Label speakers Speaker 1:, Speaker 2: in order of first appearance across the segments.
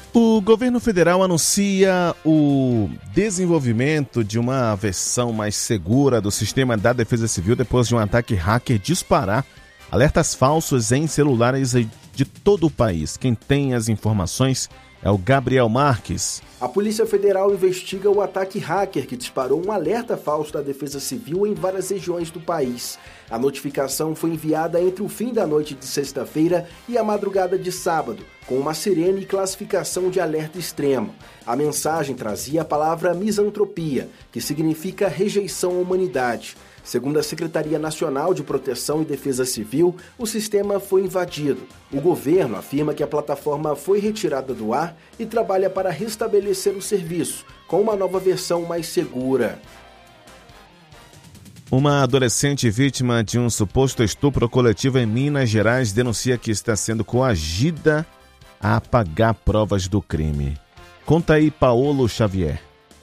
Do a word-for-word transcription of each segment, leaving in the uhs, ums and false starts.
Speaker 1: O governo federal anuncia o desenvolvimento de uma versão mais segura do sistema da Defesa Civil depois de um ataque hacker disparar alertas falsos em celulares de todo o país. Quem tem as informações é o Gabriel Marques.
Speaker 2: A Polícia Federal investiga o ataque hacker que disparou um alerta falso da Defesa Civil em várias regiões do país. A notificação foi enviada entre o fim da noite de sexta-feira e a madrugada de sábado, com uma sirene e classificação de alerta extremo. A mensagem trazia a palavra misantropia, que significa rejeição à humanidade. Segundo a Secretaria Nacional de Proteção e Defesa Civil, o sistema foi invadido. O governo afirma que a plataforma foi retirada do ar e trabalha para restabelecer o serviço, com uma nova versão mais segura.
Speaker 1: Uma adolescente vítima de um suposto estupro coletivo em Minas Gerais denuncia que está sendo coagida a apagar provas do crime. Conta aí, Paulo Xavier.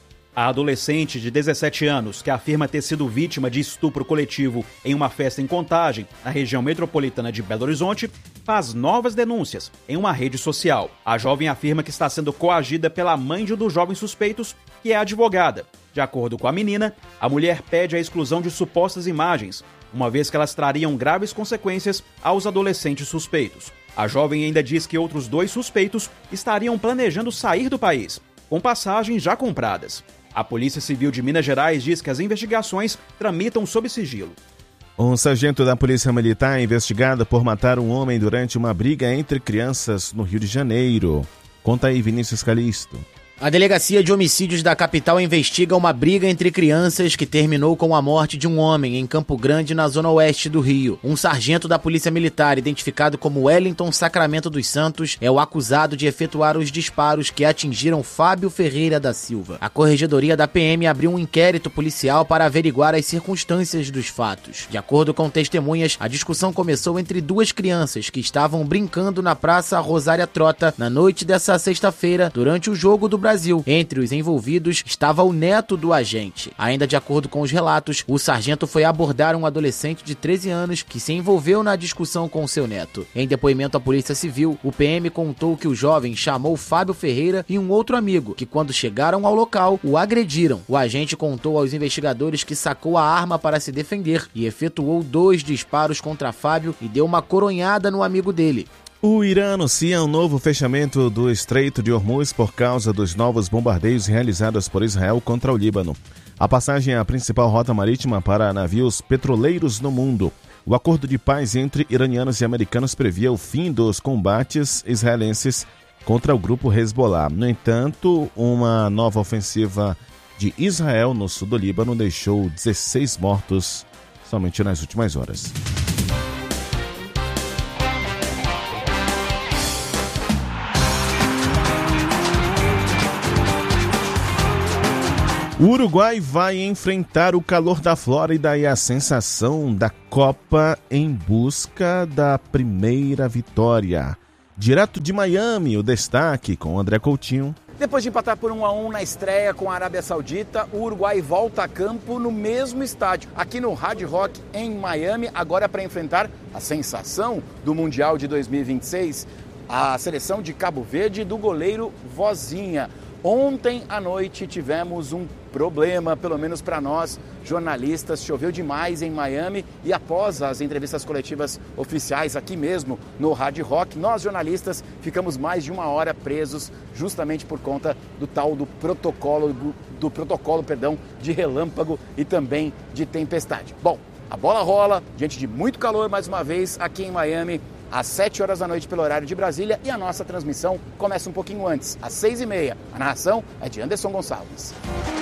Speaker 3: A adolescente de dezessete anos, que afirma ter sido vítima de estupro coletivo em uma festa em Contagem, na região metropolitana de Belo Horizonte, faz novas denúncias em uma rede social. A jovem afirma que está sendo coagida pela mãe de um dos jovens suspeitos, que é advogada. De acordo com a menina, a mulher pede a exclusão de supostas imagens, uma vez que elas trariam graves consequências aos adolescentes suspeitos. A jovem ainda diz que outros dois suspeitos estariam planejando sair do país, com passagens já compradas. A Polícia Civil de Minas Gerais diz que as investigações tramitam sob sigilo.
Speaker 1: Um sargento da Polícia Militar é investigado por matar um homem durante uma briga entre crianças no Rio de Janeiro. Conta aí, Vinícius Calixto.
Speaker 4: A Delegacia de Homicídios da capital investiga uma briga entre crianças que terminou com a morte de um homem em Campo Grande, na zona oeste do Rio. Um sargento da Polícia Militar, identificado como Wellington Sacramento dos Santos, é o acusado de efetuar os disparos que atingiram Fábio Ferreira da Silva. A Corregedoria da P M abriu um inquérito policial para averiguar as circunstâncias dos fatos. De acordo com testemunhas, a discussão começou entre duas crianças que estavam brincando na Praça Rosária Trota na noite dessa sexta-feira, durante o jogo do Brasil. Entre os envolvidos estava o neto do agente. Ainda de acordo com os relatos, o sargento foi abordar um adolescente de treze anos que se envolveu na discussão com seu neto. Em depoimento à Polícia Civil, o P M contou que o jovem chamou Fábio Ferreira e um outro amigo, que quando chegaram ao local, o agrediram. O agente contou aos investigadores que sacou a arma para se defender e efetuou dois disparos contra Fábio e deu uma coronhada no amigo dele.
Speaker 1: O Irã anuncia um novo fechamento do Estreito de Hormuz por causa dos novos bombardeios realizados por Israel contra o Líbano. A passagem é a principal rota marítima para navios petroleiros no mundo. O acordo de paz entre iranianos e americanos previa o fim dos combates israelenses contra o grupo Hezbollah. No entanto, uma nova ofensiva de Israel no sul do Líbano deixou dezesseis mortos somente nas últimas horas. O Uruguai vai enfrentar o calor da Flórida e a sensação da Copa em busca da primeira vitória. Direto de Miami, o destaque com André Coutinho.
Speaker 5: Depois de empatar por um a um na estreia com a Arábia Saudita, o Uruguai volta a campo no mesmo estádio, aqui no Hard Rock, em Miami, agora para enfrentar a sensação do Mundial de dois mil e vinte e seis, a seleção de Cabo Verde do goleiro Vozinha. Ontem à noite tivemos um problema, pelo menos para nós, jornalistas. Choveu demais em Miami e após as entrevistas coletivas oficiais aqui mesmo no Hard Rock, nós jornalistas ficamos mais de uma hora presos justamente por conta do tal do protocolo, do, do protocolo, perdão, de relâmpago e também de tempestade. Bom, a bola rola diante de muito calor mais uma vez aqui em Miami, às sete horas da noite pelo horário de Brasília, e a nossa transmissão começa um pouquinho antes, às seis e meia. A narração é de Anderson Gonçalves.